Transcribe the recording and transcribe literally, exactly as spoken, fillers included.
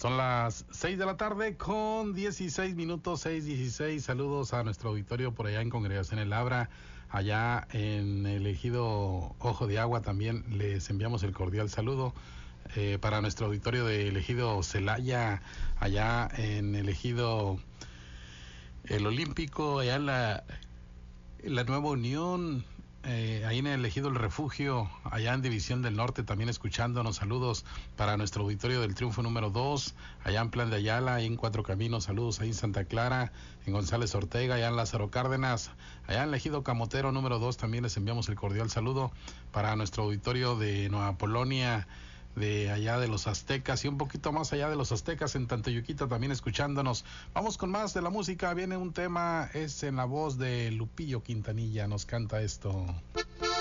Son las seis de la tarde con dieciséis minutos, seis dieciséis. Saludos a nuestro auditorio por allá en Congregación El Abra, allá en el ejido Ojo de Agua. También les enviamos el cordial saludo. Eh, para nuestro auditorio de el ejido Celaya, allá en el ejido El Olímpico, allá en la, en la Nueva Unión, eh, ahí en el ejido El Refugio, allá en División del Norte, también escuchándonos. Saludos para nuestro auditorio del Triunfo número dos, allá en Plan de Ayala, ahí en Cuatro Caminos. Saludos ahí en Santa Clara, en González Ortega, allá en Lázaro Cárdenas, allá en el ejido Camotero número dos, también les enviamos el cordial saludo. Para nuestro auditorio de Nueva Polonia, de allá de los Aztecas y un poquito más allá de los Aztecas, en Tanteyuquita, también escuchándonos. Vamos con más de la música. Viene un tema, es en la voz de Lupillo Quintanilla, nos canta esto.